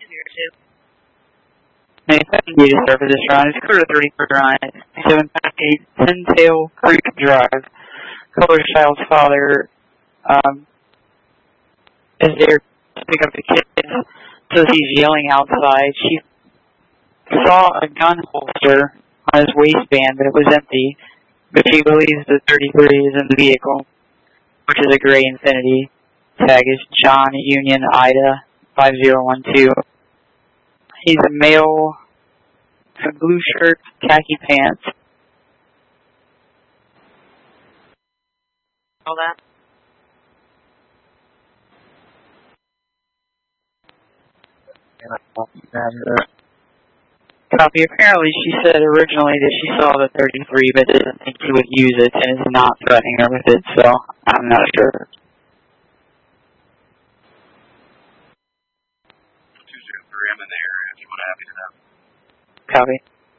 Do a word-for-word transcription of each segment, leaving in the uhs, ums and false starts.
Manufacturing data for this run is Clear thirty-four Ryan, seven eight Ten Tail Creek Drive. Color child's father um, is there to pick up the kids, so he's yelling outside. She saw a gun holster on his waistband, but it was empty. But she believes the thirty-three is in the vehicle, which is a gray Infiniti. Tag is John Union Ida five zero one two. He's a male, a blue shirt, khaki pants. All that. Copy. Apparently she said originally that she saw the thirty-three but didn't think he would use it and is not threatening her with it, so I'm not sure. two zero three, I'm in the area if you want to have me to that. Copy.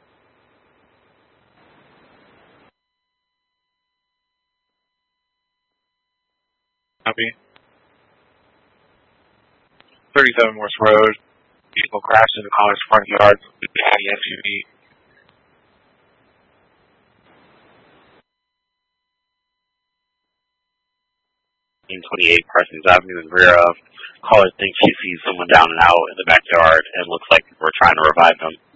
Copy. thirty-seven Morse Road. Vehicle crashed in the college's front yard with the S U V. twenty-eight Parsons Avenue in the rear of. Caller thinks she sees someone down and out in the backyard and looks like we're trying to revive them.